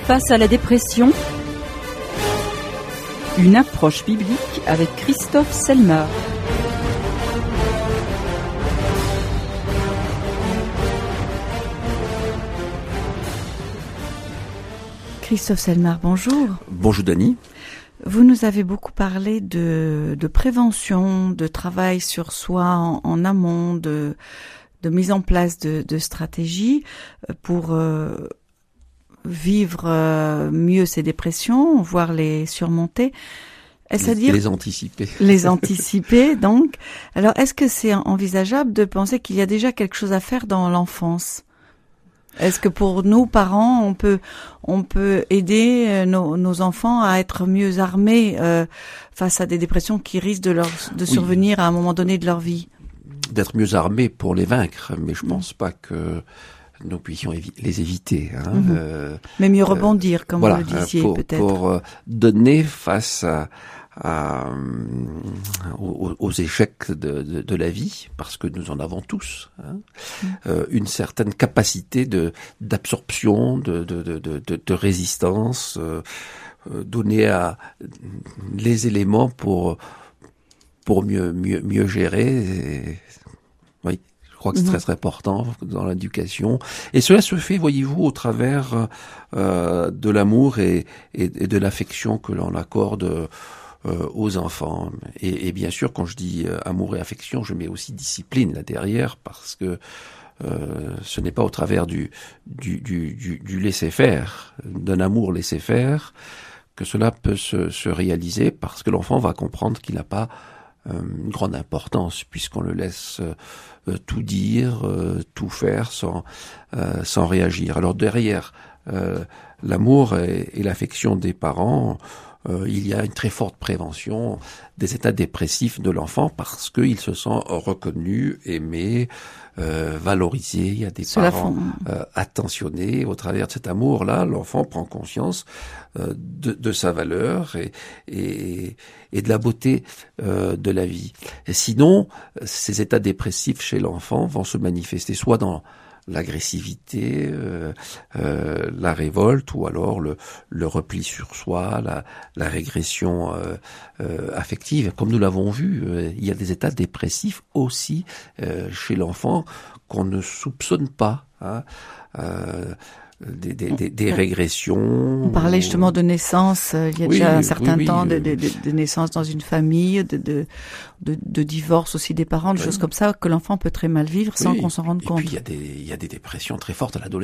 Face à la dépression, une approche biblique avec Christophe Selmar. Christophe Selmar, bonjour. Bonjour Dany. Vous nous avez beaucoup parlé de prévention, de travail sur soi en amont, de mise en place de stratégies pour vivre mieux ces dépressions, voire les surmonter. Est-ce à dire les anticiper. Les anticiper, donc. Alors, est-ce que c'est envisageable de penser qu'il y a déjà quelque chose à faire dans l'enfance ? Est-ce que pour nous, parents, on peut aider nos enfants à être mieux armés face à des dépressions qui risquent de survenir à un moment donné de leur vie ? D'être mieux armés pour les vaincre, mais je pense pas que nous puissions les éviter. Mais mieux rebondir, comme voilà, vous le disiez, peut-être. Pour donner face aux échecs de la vie, parce que nous en avons tous, une certaine capacité d'absorption, de résistance, donner à les éléments pour mieux gérer. Oui, je crois que c'est très important dans l'éducation. Et cela se fait, voyez-vous, au travers de l'amour et de l'affection que l'on accorde aux enfants. Et bien sûr, quand je dis amour et affection, je mets aussi discipline là derrière, parce que ce n'est pas au travers du laisser-faire, d'un amour laisser-faire, que cela peut se réaliser, parce que l'enfant va comprendre qu'il n'a pas une grande importance, puisqu'on le laisse tout dire, tout faire sans réagir. Alors derrière l'amour et l'affection des parents, il y a une très forte prévention des états dépressifs de l'enfant, parce qu'il se sent reconnu, aimé, valorisé. Il y a des parents attentionnés. Au travers de cet amour-là, l'enfant prend conscience de sa valeur et de la beauté de la vie. Et sinon, ces états dépressifs chez l'enfant vont se manifester soit dans l'agressivité, la révolte, ou alors le repli sur soi, la régression affective. Comme nous l'avons vu, il y a des états dépressifs aussi chez l'enfant qu'on ne soupçonne pas. Des régressions. On parlait justement de naissance, il y a déjà un certain temps de naissance dans une famille, de divorce aussi des parents, des choses comme ça que l'enfant peut très mal vivre sans qu'on s'en rende compte. Et puis il y a des dépressions très fortes à l'adolescence.